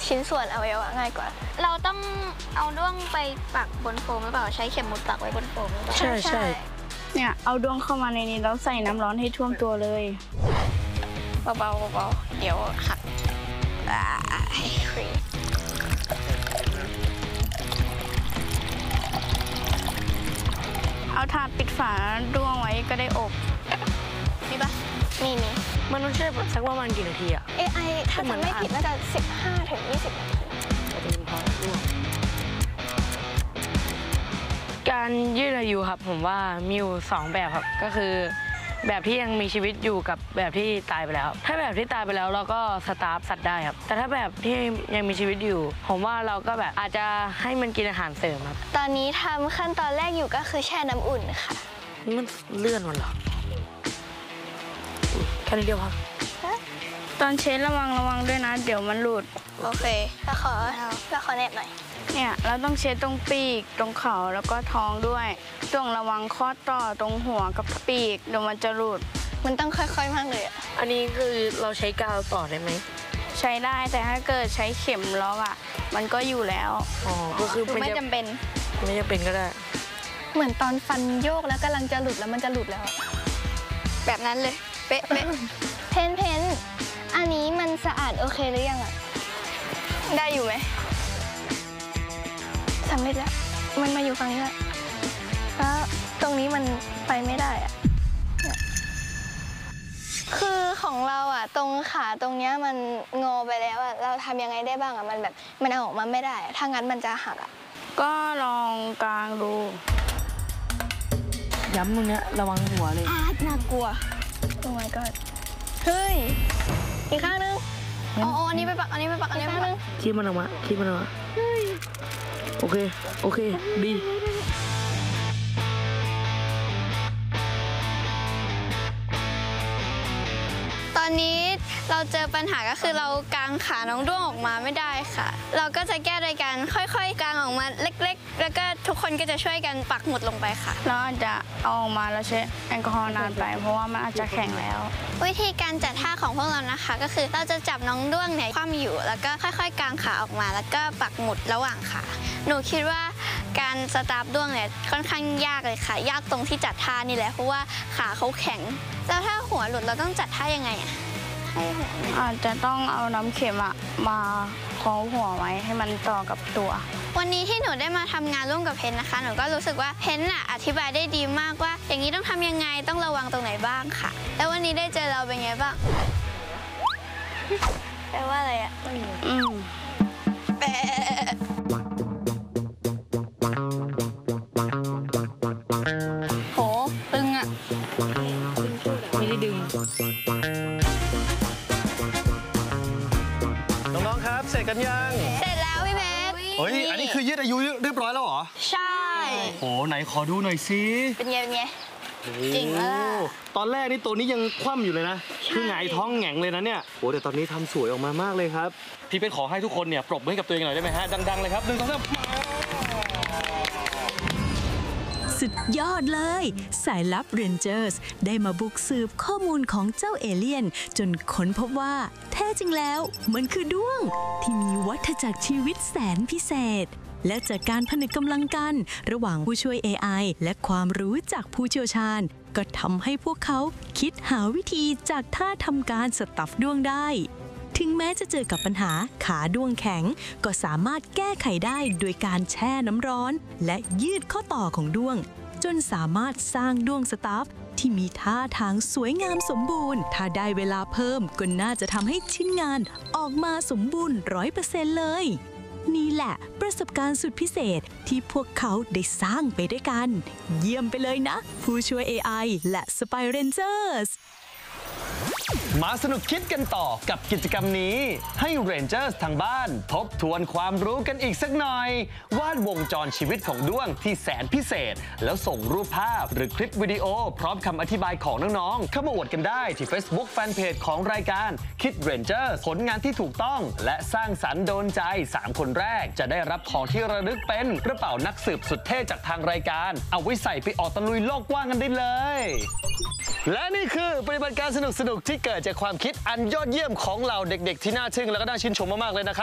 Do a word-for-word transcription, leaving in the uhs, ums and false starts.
ชิ้นส่วนอวัยวะง่ายกว่าเราต้องเอาด้วงไปปักบนโฟมหรือเปล่าใช้เข็มหมุดปักไว้บนโฟมหรือเปล่าใช่ใช่เนี่ยเอาด้วงเข้ามาในนี้แล้วใส่น้ำร้อนให้ท่วมตัวเลยเบาๆเบาๆเดี๋ยวหักให้ครีมเอาถาดปิดฝาด้วงไว้ก็ได้อบมีปะมีมีมันต้องใช้สักประมาณกี่นาทีอะเอ ไอ ถ้าจำไม่ผิดน่าจะ สิบห้าถึงยี่สิบ นาทีจะเป็นพอด้วงการยืดอายุครับผมว่ามีอยู่สองแบบครับก็คือแบบที่ยังมีชีวิตอยู่กับแบบที่ตายไปแล้วถ้าแบบที่ตายไปแล้วเราก็สตาร์ฟสัตว์ได้ครับแต่ถ้าแบบที่ยังมีชีวิตอยู่ผมว่าเราก็แบบอาจจะให้มันกินอาหารเสริมครับตอนนี้ทำขั้นตอนแรกอยู่ก็คือแช่น้ำอุ่นค่ะมันเลื่อนมันเหรอแค่นี้เดียวครับตอนเช็ดระวังระวังด้วยนะเดี๋ยวมันหลุดโอเคแล้วขอแล้วขอแนบหน่อยเนี่ยเราต้องเช็ดตรงปีกตรงเขาแล้วก็ท้องด้วยต้องระวังข้อต่อตรงหัวกับปีกเดี๋ยวมันจะหลุดมันต้องค่อยๆมากเลยอันนี้คือเราใช้กาวต่อได้ไหมใช้ได้แต่ถ้าเกิดใช้เข็มล็อกอ่ะมันก็อยู่แล้วอ๋อก็คือไม่จำเป็นไม่จำเป็นก็ได้เหมือนตอนฟันโยกแล้วกำลังจะหลุดแล้วมันจะหลุดแล้วแบบนั้นเลยเป๊ะเป๊ะเพนเพนอันนี้มันสะอาดโอเคหรือยังอ่ะได้อยู่ไหมสำเร็จแล้วมันมาอยู่ฝั่งนี้แล้วแล้วตรงนี้มันไปไม่ได้อ่ะคือของเราอ่ะตรงขาตรงเนี้ยมันงอไปแล้วอ่ะเราทำยังไงได้บ้างอ่ะมันแบบมันเอาออกมาไม่ได้ถ้างั้นมันจะหักอ่ะก็ลองกางดูย้ำตรงเนี้ยระวังหัวเลยอาน่ากลัวโอ้ my god เฮ้ยอีกข้างนึงอ๋ออันนี้ไปปักอันนี้ไปปักอันนี้ไปปักคีบมันออกมาคีบมันออกมาโอเคโอเคดีตอนนี้เราเจอปัญหาก็คือเรากางขาน้องด้วงออกมาไม่ได้ค่ะเราก็จะแก้โดยการค่อยๆกางออกมาเล็กๆแล้วก็ทุกคนก็จะช่วยกันปักหมุดลงไปค่ะเราอาจจะเอาออกมาแล้วใช้แอลกอฮอล์นานไปเพราะว่ามันอาจจะแข็งแล้ววิธีการจัดท่าของพวกเรานะคะก็คือเราจะจับน้องด้วงเนี่ยคว่ำอยู่แล้วก็ค่อยๆกางขาออกมาแล้วก็ปักหมุดระหว่างขาหนูคิดว่าการสตาร์ฟด้วงเนี่ยค่อนข้างยากเลยค่ะยากตรงที่จัดท่านี่แหละเพราะว่าขาเขาแข็งแล้วถ้าหัวหลุดเราต้องจัดท่ายังไงอ่ะอาจจะต้องเอาน้ำเข็มอะมาคล้องหัวไว้ให้มันต่อกับตัววันนี้ที่หนูได้มาทำงานร่วมกับเพนนะคะหนูก็รู้สึกว่าเพนน่ะอธิบายได้ดีมากว่าอย่างนี้ต้องทำยังไงต้องระวังตรงไหนบ้างค่ะแล้ววันนี้ได้เจอเราเป็นไงบ้างแปลว่าอะไรอ่ะอืมแปลโหตึงอ่ะไม่ได้ดึงน้องๆครับเสร็จกันยังเสร็จแล้วพี่เพชรเฮ้ยอันนี้คือยืดอายุเรียบร้อยแล้วเหรอใช่โหไหนขอดูหน่อยสิเป็นไงเป็นไงจริงอ่ะตอนแรกนี่ตัวนี้ยังคว่ำอยู่เลยนะคือหงายท้องแหง่งเลยนะเนี่ยโหแต่ตอนนี้ทำสวยออกมามากเลยครับพี่เป็นขอให้ทุกคนเนี่ยปรบมือให้กับตัวเองหน่อยได้ไหมฮะดังๆเลยครับหนึ่งสองสามสุดยอดเลยสายลับเรนเจอร์สได้มาบุกสืบข้อมูลของเจ้าเอเลี่ยนจนค้นพบว่าแท้จริงแล้วมันคือด้วงที่มีวัฏจักรชีวิตแสนพิเศษและจากการผนึกกำลังกันระหว่างผู้ช่วย เอ ไอ และความรู้จากผู้เชี่ยวชาญก็ทำให้พวกเขาคิดหาวิธีจากท่าทำการสตัฟด้วงได้ถึงแม้จะเจอกับปัญหาขาด้วงแข็งก็สามารถแก้ไขได้โดยการแช่น้ำร้อนและยืดข้อต่อของด้วงจนสามารถสร้างด้วงสตัฟที่มีท่าทางสวยงามสมบูรณ์ถ้าได้เวลาเพิ่มก็น่าจะทำให้ชิ้นงานออกมาสมบูรณ์ ร้อยเปอร์เซ็นต์ เลยนี่แหละประสบการณ์สุดพิเศษที่พวกเขาได้สร้างไปด้วยกันเยี่ยมไปเลยนะผู้ช่วย เอ ไอ และ Spy Rangers มาสนุกคิดกันต่อกับกิจกรรมนี้ให้ Rangers ทางบ้านทบทวนความรู้กันอีกสักหน่อยวาดวงจรชีวิตของด้วงที่แสนพิเศษแล้วส่งรูปภาพหรือคลิปวิดีโอพร้อมคำอธิบายของน้องๆเข้ามาอวดกันได้ที่ Facebook Fanpage ของรายการ Kid Rangers ผลงานที่ถูกต้องและสร้างสรรค์โดนใจสามคนแรกจะได้รับของที่ระลึกเป็นกระเป๋านักสืบสุดเท่จากทางรายการเอาไว้ใส่ไปออกตะลุยโลกกว้างกันได้เลยและนี่คือปฏิบัติการสนุกๆที่เกิดจากความคิดอันยอดเยี่ยมของเราเด็กๆที่น่าทึ่งและก็น่าชื่นชมมากๆเลยนะครับ